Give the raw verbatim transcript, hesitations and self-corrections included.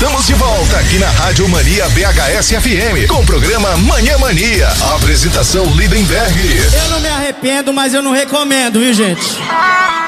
Estamos de volta aqui na Rádio Mania B H S F M com o programa Manhã Mania. Apresentação Lindenberg. Eu não me arrependo, mas eu não recomendo, viu, gente?